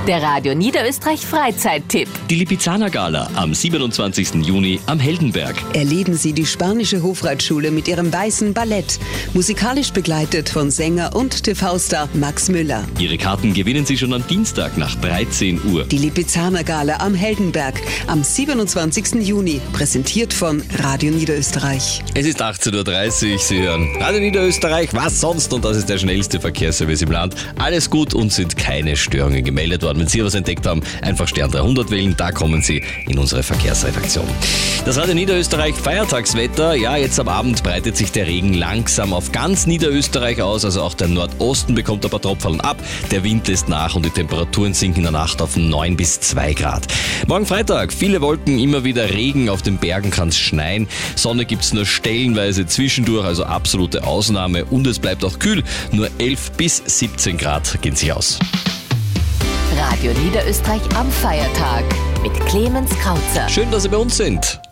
Der Radio Niederösterreich Freizeittipp. Die Lipizzaner Gala am 27. Juni am Heldenberg. Erleben Sie die spanische Hofreitschule mit ihrem weißen Ballett. Musikalisch begleitet von Sänger und TV-Star Max Müller. Ihre Karten gewinnen Sie schon am Dienstag nach 13 Uhr. Die Lipizzaner Gala am Heldenberg am 27. Juni. Präsentiert von Radio Niederösterreich. Es ist 18.30 Uhr. Sie hören Radio Niederösterreich. Was sonst? Und das ist der schnellste Verkehrsservice im Land. Alles gut und sind keine Störungen gemeldet worden. Wenn Sie was entdeckt haben, einfach Stern 300 wählen. Da kommen Sie in unsere Verkehrsredaktion. Das Radio Niederösterreich Feiertagswetter. Ja, jetzt am Abend breitet sich der Regen langsam auf ganz Niederösterreich aus. Also auch der Nordosten bekommt ein paar Tropfen ab. Der Wind lässt nach und die Temperaturen sinken in der Nacht auf 9 bis 2 Grad. Morgen Freitag, viele Wolken, immer wieder Regen. Auf den Bergen kann es schneien. Sonne gibt es nur stellenweise zwischendurch, also absolute Ausnahme. Und es bleibt auch kühl. Nur 11 bis 17 Grad gehen sich aus. Radio Niederösterreich am Feiertag mit Clemens Krauzer. Schön, dass Sie bei uns sind.